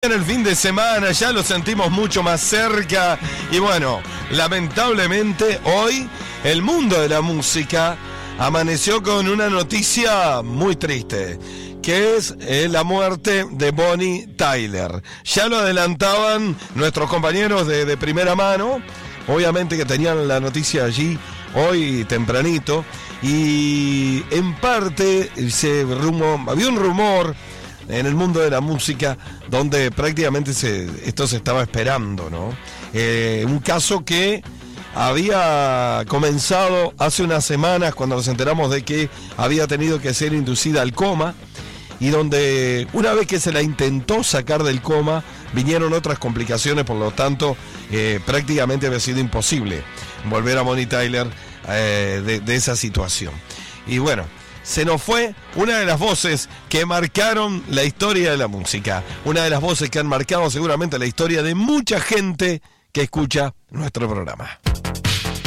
En el fin de semana ya lo sentimos mucho más cerca y bueno, lamentablemente hoy el mundo de la música amaneció con una noticia muy triste, que es la muerte de Bonnie Tyler. Ya lo adelantaban nuestros compañeros de primera mano, obviamente que tenían la noticia allí hoy tempranito, y en parte había un rumor en el mundo de la música donde prácticamente esto se estaba esperando, ¿no? Un caso que había comenzado hace unas semanas cuando nos enteramos de que había tenido que ser inducida al coma, y donde una vez que se la intentó sacar del coma vinieron otras complicaciones, por lo tanto prácticamente había sido imposible volver a Bonnie Tyler de esa situación. Y bueno, se nos fue una de las voces que marcaron la historia de la música, una de las voces que han marcado seguramente la historia de mucha gente que escucha nuestro programa.